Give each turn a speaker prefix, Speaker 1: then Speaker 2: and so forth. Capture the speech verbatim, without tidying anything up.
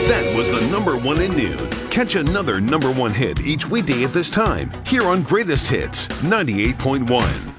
Speaker 1: That was the number one in noon. Catch another number one hit each weekday at this time here on Greatest Hits ninety-eight point one.